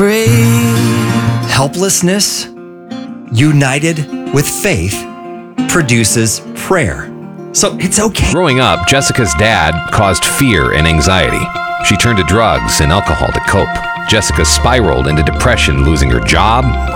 Helplessness, united with faith, produces prayer. So it's okay. Growing up, Jessica's dad caused fear and anxiety. She turned to drugs and alcohol to cope. Jessica spiraled into depression, losing her job,